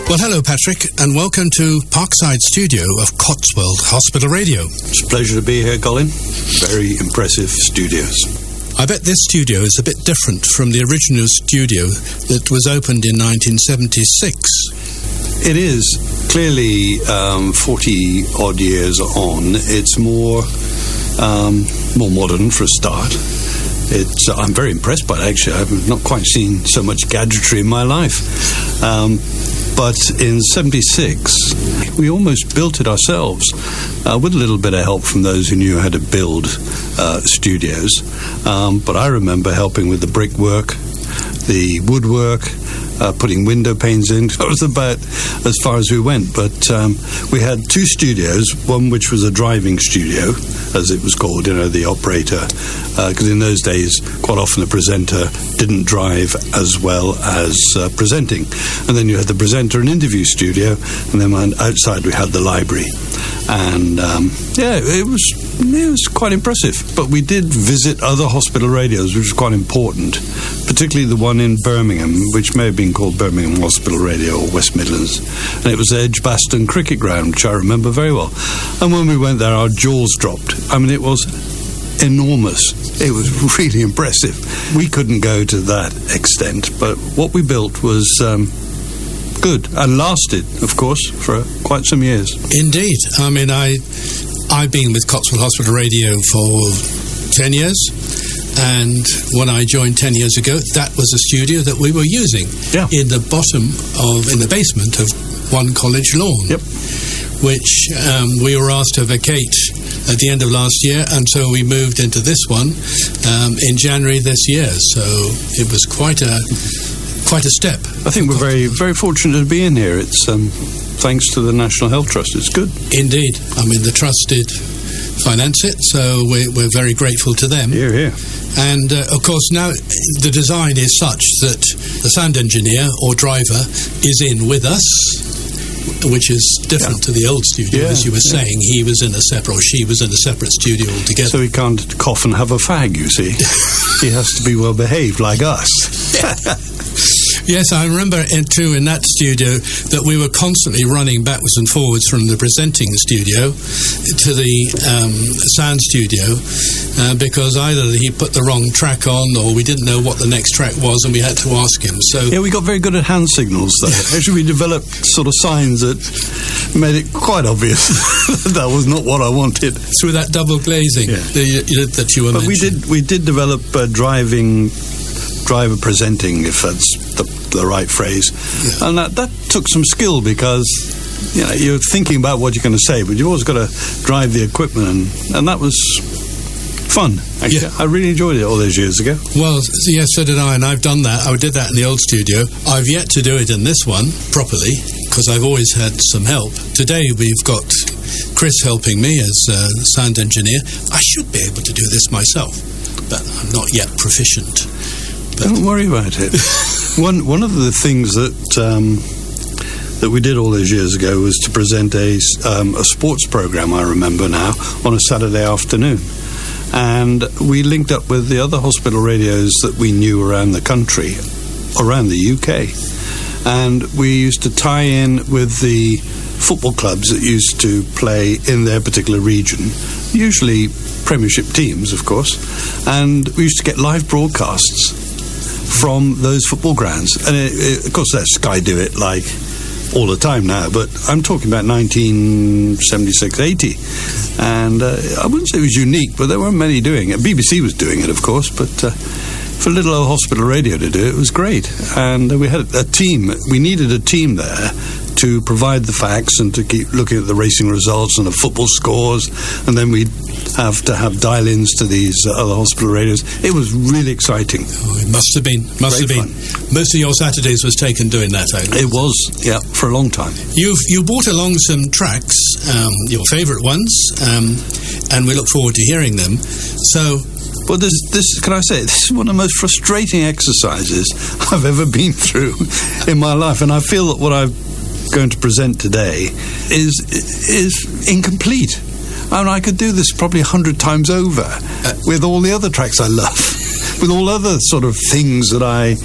Well, hello, Patrick, and welcome to Parkside Studio of Cotswold Hospital Radio. It's a pleasure to be here, Colin. Very impressive studios. I bet this studio is a bit different from the original studio that was opened in 1976. It is. Clearly, 40-odd years on, it's more modern for a start. I'm very impressed by it, actually. I've not quite seen so much gadgetry in my life. But in 76, we almost built it ourselves with a little bit of help from those who knew how to build studios. But I remember helping with the brickwork, the woodwork, putting window panes in. That was about as far as we went. But we had two studios, one which was a driving studio, as it was called, the operator. Because in those days, quite often the presenter didn't drive as well as presenting. And then you had the presenter and interview studio, and then outside we had the library. And it was quite impressive. But we did visit other hospital radios, which was quite important, particularly the one in Birmingham, which may have been called Birmingham Hospital Radio or West Midlands. And it was Edgbaston Cricket Ground, which I remember very well. And when we went there, our jaws dropped. I mean, it was enormous. It was really impressive. We couldn't go to that extent, but what we built was good and lasted, of course, for quite some years. Indeed. I mean, I've been with Cotswold Hospital Radio for 10 years, and when I joined 10 years ago, that was a studio that we were using in the basement of One College Lawn, which we were asked to vacate at the end of last year, and so we moved into this one in January this year. So it was quite a step. I think we're very, very fortunate to be in here. It's thanks to the National Health Trust. It's good. Indeed. I mean, the Trust did finance it, so we're very grateful to them. Hear, hear. And, of course, now the design is such that the sound engineer or driver is in with us, which is different to the old studio, as you were saying. He was in a separate, or she was in a separate studio altogether. So he can't cough and have a fag, you see. He has to be well behaved like us. Yes, I remember too in that studio that we were constantly running backwards and forwards from the presenting studio to the sound studio because either he put the wrong track on or we didn't know what the next track was and we had to ask him. So we got very good at hand signals though. Actually, we developed sort of signs that made it quite obvious that was not what I wanted. Through that double glazing that you were mentioning. But we did develop driver presenting, if that's the right phrase, and that took some skill because you're thinking about what you're going to say, but you've always got to drive the equipment, and that was fun. Actually, I really enjoyed it all those years ago. Well, yes, so did I, and I've done that. I did that in the old studio. I've yet to do it in this one properly because I've always had some help. Today we've got Chris helping me as sound engineer. I should be able to do this myself, but I'm not yet proficient. But don't worry about it. One of the things that we did all those years ago was to present a sports program, I remember now, on a Saturday afternoon. And we linked up with the other hospital radios that we knew around the country, around the UK. And we used to tie in with the football clubs that used to play in their particular region, usually Premiership teams, of course. And we used to get live broadcasts from those football grounds, and of course that's Sky do it like all the time now, but I'm talking about 1976-80, and I wouldn't say it was unique, but there weren't many doing it. BBC was doing it, of course, but for little old hospital radio to do it was great. And we had a team. We needed a team there to provide the facts and to keep looking at the racing results and the football scores, and then we'd have to have dial-ins to these other hospital radios. It was really exciting. Oh, it must have been. Most of your Saturdays was taken doing that, It was, for a long time. You brought along some tracks, your favourite ones, and we look forward to hearing them. So, well, this can I say, this is one of the most frustrating exercises I've ever been through in my life, and I feel that what I'm going to present today is incomplete. I mean, I could do this probably 100 times over with all the other tracks I love, with all other sort of things that I